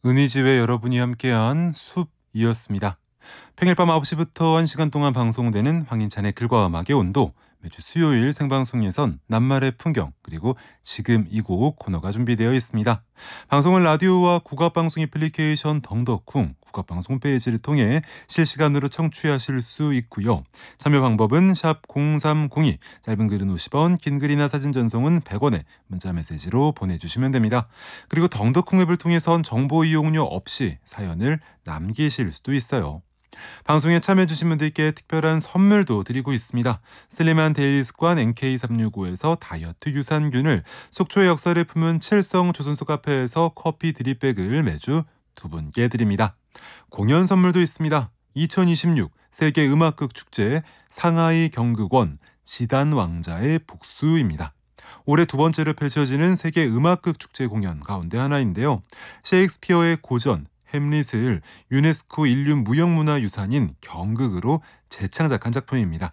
은희지회 여러분이 함께한 숲이었습니다. 평일 밤 9시부터 1시간 동안 방송되는 황인찬의 글과 음악의 온도, 매주 수요일 생방송에선 낱말의 풍경, 그리고 지금 이 곡 코너가 준비되어 있습니다. 방송은 라디오와 국악방송 애플리케이션 덩덕쿵 국악방송 홈페이지를 통해 실시간으로 청취하실 수 있고요. 참여 방법은 샵 0302, 짧은 글은 50원, 긴 글이나 사진 전송은 100원에 문자메시지로 보내주시면 됩니다. 그리고 덩덕쿵 앱을 통해선 정보 이용료 없이 사연을 남기실 수도 있어요. 방송에 참여해주신 분들께 특별한 선물도 드리고 있습니다. 슬림한 데일리 습관 NK365에서 다이어트 유산균을, 속초의 역사를 품은 칠성 조선소 카페에서 커피 드립백을 매주 두 분께 드립니다. 공연 선물도 있습니다. 2026 세계 음악극 축제 상하이 경극원 지단 왕자의 복수입니다. 올해 두 번째로 펼쳐지는 세계 음악극 축제 공연 가운데 하나인데요. 셰익스피어의 고전 햄릿을 유네스코 인류 무형문화유산인 경극으로 재창작한 작품입니다.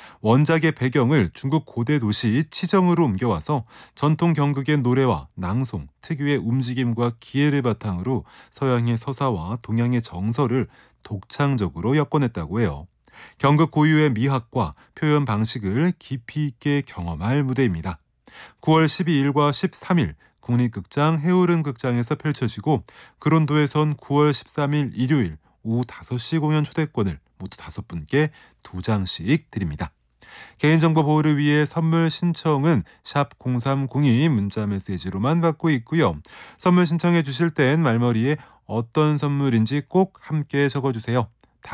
원작의 배경을 중국 고대 도시 치정으로 옮겨와서 전통 경극의 노래와 낭송, 특유의 움직임과 기회를 바탕으로 서양의 서사와 동양의 정서를 독창적으로 엮어냈다고 해요. 경극 고유의 미학과 표현 방식을 깊이 있게 경험할 무대입니다. 9월 12일과 13일 국립극장 해오름극장에서 펼쳐지고, 그론도에선 9월 13일 일요일 오후 5시 공연 초대권을 모두 5분께 2장씩 드립니다. 개인정보 보호를 위해 선물 신청은 샵 0302 문자메시지로만 받고 있고요. 선물 신청해 주실 땐 말머리에 어떤 선물인지 꼭 함께 적어주세요.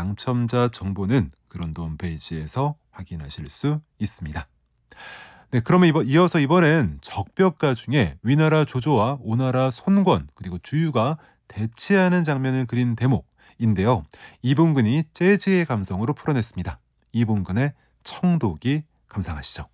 당첨자 정보는 그론도 홈페이지에서 확인하실 수 있습니다. 네, 그러면 이어서 이번엔 적벽가 중에 위나라 조조와 오나라 손권, 그리고 주유가 대치하는 장면을 그린 대목인데요. 이봉근이 재즈의 감성으로 풀어냈습니다. 이봉근의 청독이 감상하시죠.